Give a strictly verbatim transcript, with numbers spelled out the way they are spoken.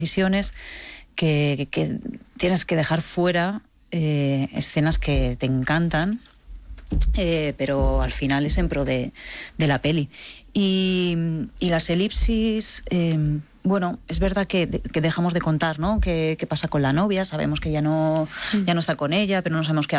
decisiones que, que tienes que dejar fuera eh, escenas que te encantan, eh, pero al final es en pro de, de la peli. Y, y las elipsis, eh, bueno, es verdad que, que dejamos de contar, ¿no? ¿Qué, qué pasa con la novia? Sabemos que ya no, ya no está con ella, pero no sabemos qué ha